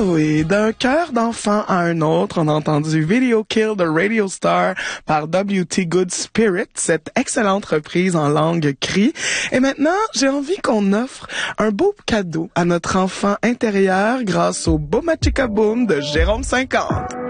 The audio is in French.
oui, d'un cœur d'enfant à un autre, on a entendu Video Kill the Radio Star par W.T. Good Spirit, cette excellente reprise en langue cri. Et maintenant, j'ai envie qu'on offre un beau cadeau à notre enfant intérieur grâce au Boom Chicka Boom de Jérôme 50.